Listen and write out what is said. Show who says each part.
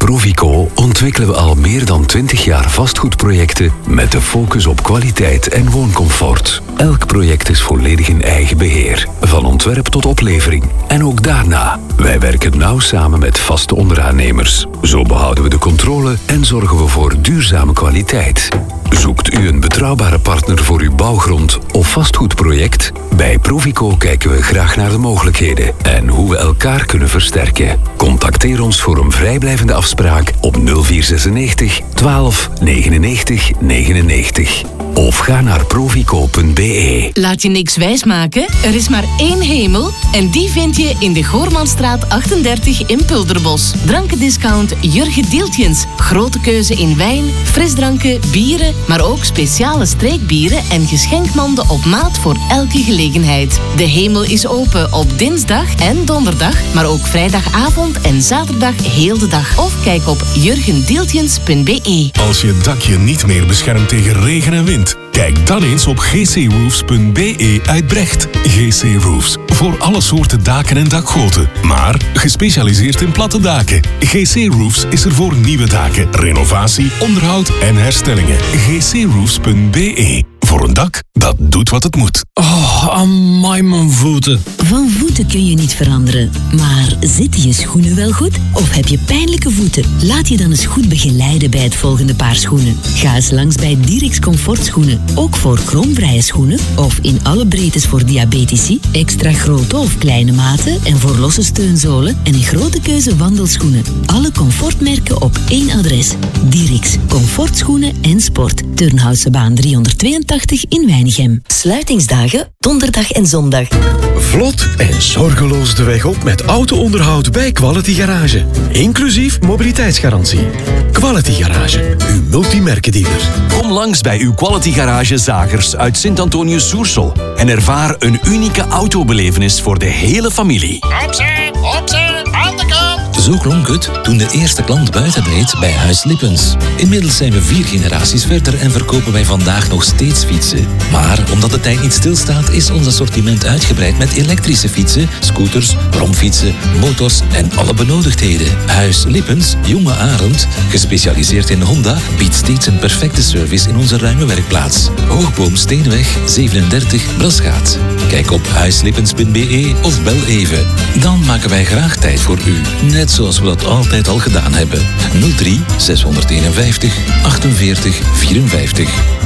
Speaker 1: Provico ontwikkelen we al meer dan 20 jaar vastgoedprojecten met de focus op kwaliteit en wooncomfort. Elk project is volledig in eigen beheer, van ontwerp tot oplevering. En ook daarna. Wij werken nauw samen met vaste onderaannemers. Zo behouden we de controle en zorgen we voor duurzame kwaliteit. Zoekt u een betrouwbare partner voor uw bouwgrond of vastgoedproject? Bij Provico kijken we graag naar de mogelijkheden en hoe we elkaar kunnen versterken. Contacteer ons voor een vrijblijvende afspraak op 0496 12 99 99. Of ga naar provico.be.
Speaker 2: Laat je niks wijsmaken, er is maar één hemel en die vind je in de Goormanstraat 38 in Pulderbos. Drankendiscount Jurgen Dieltjens. Grote keuze in wijn, frisdranken, bieren, maar ook speciale streekbieren en geschenkmanden op maat voor elke gelegenheid. De hemel is open op dinsdag en donderdag, maar ook vrijdagavond en zaterdag heel de dag. Of kijk op jurgendieltjens.be.
Speaker 3: Als je dakje niet meer beschermt tegen regen en wind, kijk dan eens op gcroofs.be uit Brecht. GC Roofs. Voor alle soorten daken en dakgoten. Maar gespecialiseerd in platte daken. GC Roofs is er voor nieuwe daken, renovatie, onderhoud en herstellingen. gcroofs.be. Voor een dak dat doet wat het moet.
Speaker 4: Oh, amai mijn voeten.
Speaker 5: Van voeten kun je niet veranderen. Maar zitten je schoenen wel goed? Of heb je pijnlijke voeten? Laat je dan eens goed begeleiden bij het volgende paar schoenen. Ga eens langs bij Dirix Comfortschoenen. Ook voor kroonvrije schoenen. Of in alle breedtes voor diabetici. Extra grote of kleine maten. En voor losse steunzolen. En een grote keuze wandelschoenen. Alle comfortmerken op één adres. Dirix Comfortschoenen en Sport. Turnhoutse 382 in Weinigem. Sluitingsdagen donderdag en zondag.
Speaker 6: Vlot en zorgeloos de weg op met auto-onderhoud bij Quality Garage. Inclusief mobiliteitsgarantie. Quality Garage, uw multimerkendealer.
Speaker 7: Kom langs bij uw Quality Garage Zagers uit Sint-Antonius-Soersel en ervaar een unieke autobelevenis voor de hele familie.
Speaker 8: Opzij, aan de kant!
Speaker 4: Zo klonk het toen de eerste klant buiten reed bij Huis Lippens. Inmiddels zijn we 4 generaties verder en verkopen wij vandaag nog steeds fietsen. Maar omdat de tijd niet stilstaat, is ons assortiment uitgebreid met elektrische fietsen, scooters, bromfietsen, motors en alle benodigdheden. Huis Lippens, Jonge Arend, gespecialiseerd in Honda, biedt steeds een perfecte service in onze ruime werkplaats. Hoogboom Steenweg 37 Brasgaat. Kijk op huislippens.be of bel even. Dan maken wij graag tijd voor u. Net zoals we dat altijd al gedaan hebben. 03 651 48 54.